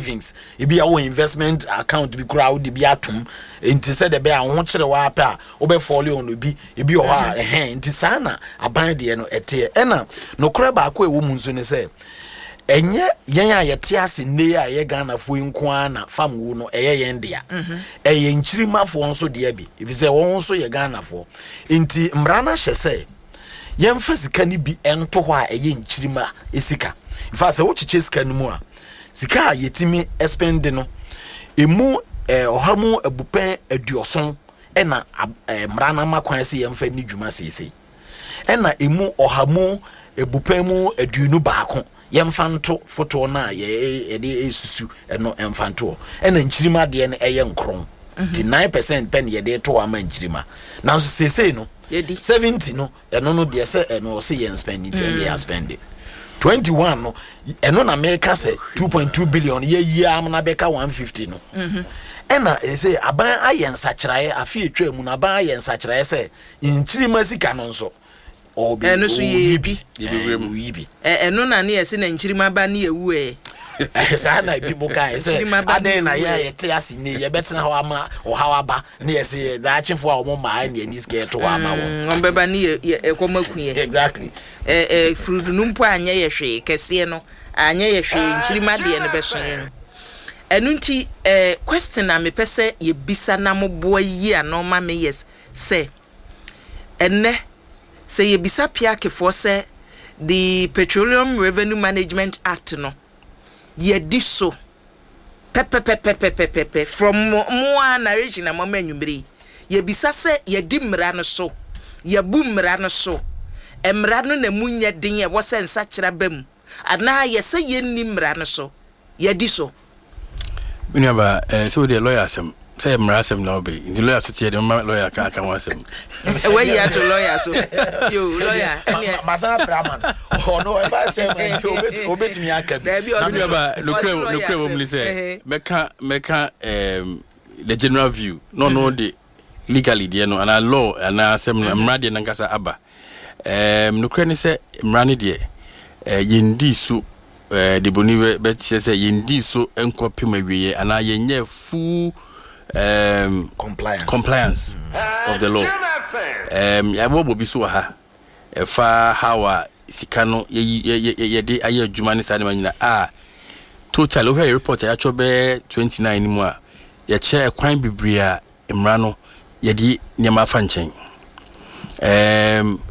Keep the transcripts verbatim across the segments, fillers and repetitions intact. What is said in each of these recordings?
savings ebi a wo investment account bi kura wo de bi atom nti se de be a ho kire wa pa wo be follow on obi ebi o ha eh nti sana aban de no ete e na no kura ba ko ewo mu nso ne se enye yen a yete ase ne a ye Ghana fo nko ana fam wo no eye yen dia eye nchirimafo nso de bi if say won nso ye Ghana fo nti mrana hyese yen fa sika ni bi ento ho a eye nchirima esika fa se wo chiche sika ni mu a sika yetimi expend no emu eh ohamu abupen aduoson ena mrana makwan se yen fa ni dwuma sesei ena emu ohamu abupen mu aduonu baako yemfanto foto na ye de esusu eno emfanto ena nchirima de ne eye nkron ti nine percent pen ye de to ama nchirima nanso sesei no seventy no eno no de se eno se yen spend it and they spend it twenty-one no eno na make say two point two billion ye yi am na beka one fifty no ena e say aban ayen sachirae afi etwa mu na aban ayen sachirae say nchirima sika no nso eno so ye bi yibi eno na ne yesi na nchirima ba ne ewu e esa na bi buka ese ade na ya yete ase ne ye betena ho ama o hawa ba ne yesi da achefo a o mo ma ne ani ske to ama wo on beba ne ekomaku ye exactly eh eh frudu numpo anya ye hwe kese no anya ye hwe nchirima de ne beso ye enu nti eh question na me pese ye bisa na mo boa yi anoma me yes say enne say ye bisa pia kefo say the Petroleum Revenue Management Act no ye diso pepe pepe pepe pepe from mo narration na mama nwumre ye bisa say ye di mra no so ye bu mra no so emra no na munye den ye wo se nsa kira bam ana ye say ye ni mra no so ye diso Minyaba eh so the lawyer asem say mra asem na obe the lawyer so tie the lawyer ka aka wasem where you to lawyer so yo lawyer masa brahman oh no e ba chairman obet obetimi aka bi Minyaba lokre lokre wo mli say meka meka um the general view no no the legally there no and law and asem mra de nankasa aba um lokre ni say mra ni de yendi so eh de boni be tie say yendi so enkopi mawiye ana yenye full um compliance compliance mm. of the law um ya bobo bi so ha e fa hawa sika no ye ye ye de aye adwuma ne sade manyina ah total we report ya chobe twenty-nine mu a ye che kwan bibria emra no ye di nyama fa nchen um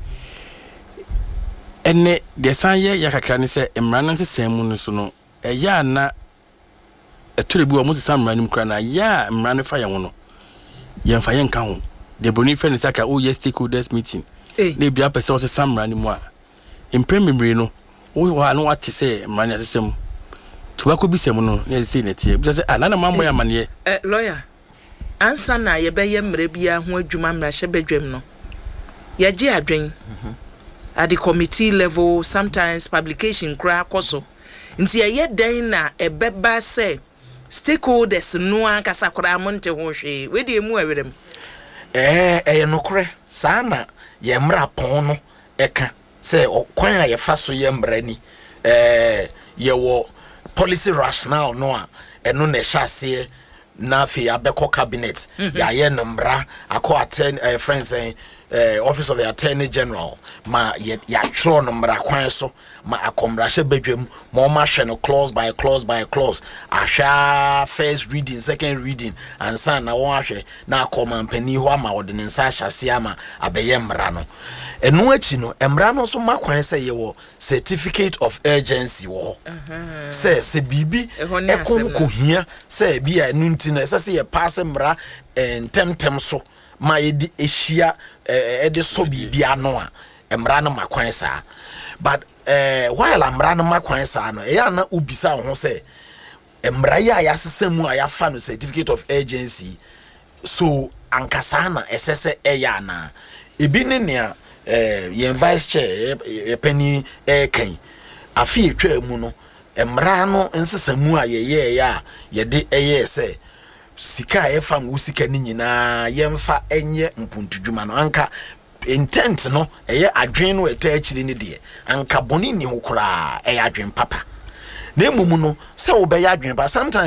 ene de san ye yakakra ne se emra no sesem mu no so no e ya na eturebu o mo sesam emra nim kra na ya emra no fa ye ho no ye fa ye nka ho de boni fe ne saka o ye stakeholders meeting na bia pese o sesam emra nim a impre memory no o wa no wate se emra ne sesem tobako bi sem no na se ne tie bi se ah na na mambo ya mane eh lawyer ansa na ye be ye mra bia ho adwuma mra hye bedwem no ye gi adwen at the committee level sometimes publication kra koso nti ye den na ebeba say stakeholders no ankasa kra monte ho hwe we de mu awerem eh eh no kre sana ye mra pon no eka say okwan a ye fa so ye mra ni eh ye wo policy rationale no a eno na hyase na fi abeko cabinet ya ye nambra akọ attend uh, friends saying uh, office of the attorney general ma ya tro no mra kwan so ma akomra hye badwam ma o ma hwe no clause by clause by clause ahwa first reading second reading and san na won ahwe na akoma mpani ho ama ordinance ahyase ama abeye mra no enu achi no emra no so makwan se ye wo certificate of urgency wo se se bibi ekon kohia se bia enu nti no se se ye pass mra entemtem so ma ye di ehia e de so bibi ano a emra no makwan sa but eh while amra no makwan sa no e ya na ubisa ho se emra ya ya sesemu a ya fa no certificate of urgency so ankasa na esese e ya na ebi ne ne eh ye vice chair ye pani eh kan afi etwa mu no emra no nsesemu a ye ye ya ye de eye se sika e fa ngu sika ni nyina ye mfa enye mpuntudwuma no anka intent no eye adwen no eta akiri ni de anka boni ni hokura eye adwen papa na emumu no se wo be ya adwen ba sometimes